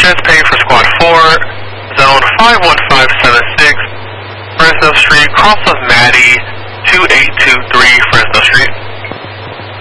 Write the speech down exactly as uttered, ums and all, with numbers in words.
Transpay for Squad four, Zone five one five seven six, Fresno Street, cross of Maddie, two eight two three